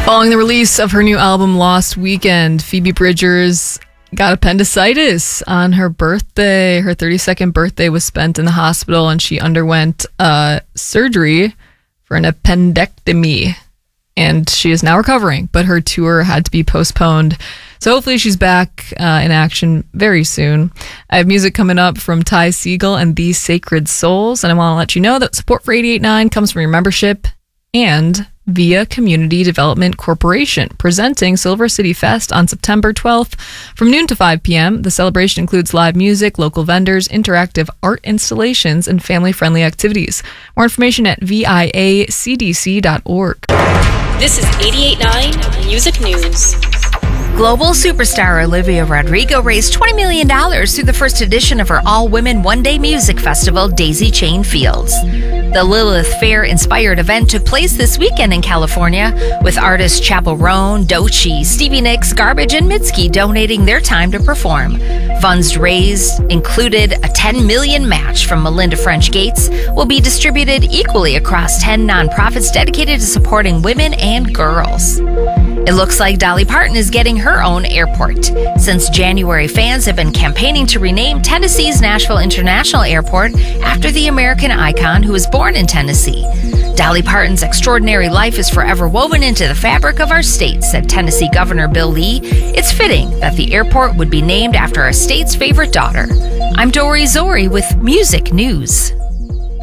Following the release of her new album Lost Weekend, Phoebe Bridgers got appendicitis on her birthday. Her 32nd birthday was spent in the hospital, and she underwent surgery for an appendectomy. And she is now recovering, but her tour had to be postponed. So hopefully she's back in action very soon. I have music coming up from Ty Segall and These Sacred Souls, and I want to let you know that support for 88.9 comes from your membership and via Community Development Corporation, presenting Silver City Fest on September 12th from noon to 5 p.m. The celebration includes live music, local vendors, interactive art installations, and family-friendly activities. More information at viacdc.org. This is 88.9 Music News. Global superstar Olivia Rodrigo raised $20 million through the first edition of her all-women one-day music festival, Daisy Chain Fields. The Lilith Fair-inspired event took place this weekend in California, with artists Chappell Roan, Doechii, Stevie Nicks, Garbage, and Mitski donating their time to perform. Funds raised included a $10 million match from Melinda French Gates, will be distributed equally across 10 nonprofits dedicated to supporting women and girls. It looks like Dolly Parton is getting her own airport. Since January, fans have been campaigning to rename Tennessee's Nashville International Airport after the American icon who was born in Tennessee. Dolly Parton's extraordinary life is forever woven into the fabric of our state, said Tennessee Governor Bill Lee. It's fitting that the airport would be named after our state's favorite daughter. I'm Dori Zori with Music News.